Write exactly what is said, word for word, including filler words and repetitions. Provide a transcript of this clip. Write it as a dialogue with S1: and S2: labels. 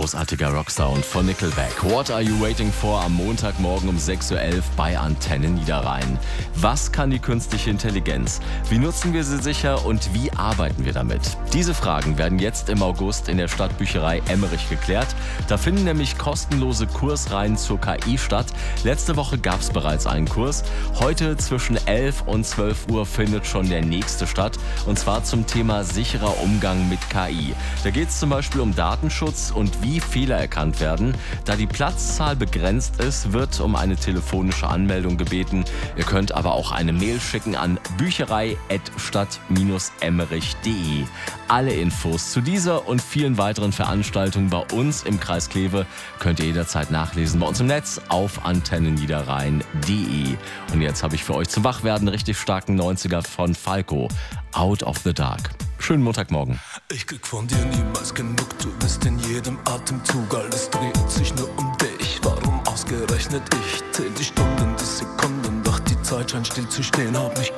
S1: Großartiger Rocksound von Nickelback. What are you waiting for am Montagmorgen um sechs Uhr elf bei Antenne Niederrhein. Was kann die künstliche Intelligenz? Wie nutzen wir sie sicher und wie arbeiten wir damit? Diese Fragen werden jetzt im August in der Stadtbücherei Emmerich geklärt. Da finden nämlich kostenlose Kursreihen zur K I statt. Letzte Woche gab es bereits einen Kurs. Heute zwischen elf und zwölf Uhr findet schon der nächste statt. Und zwar zum Thema sicherer Umgang mit K I. Da geht es zum Beispiel um Datenschutz und wie Fehler erkannt werden. Da die Platzzahl begrenzt ist, wird um eine telefonische Anmeldung gebeten. Ihr könnt aber auch eine Mail schicken an bücherei at stadt emmerich punkt de. Alle Infos zu dieser und vielen weiteren Veranstaltungen bei uns im Kreis Kleve könnt ihr jederzeit nachlesen bei uns im Netz auf antenne niederrhein punkt de. Und jetzt habe ich für euch zum Wachwerden richtig starken neunziger von Falco, Out of the Dark. Schönen Montagmorgen.
S2: Ich krieg von dir niemals genug, du bist in jedem Atemzug, alles dreht sich nur um dich. Warum ausgerechnet ich? Zähl die Stunden, die Sekunden, doch die Zeit scheint still zu stehen, hab nicht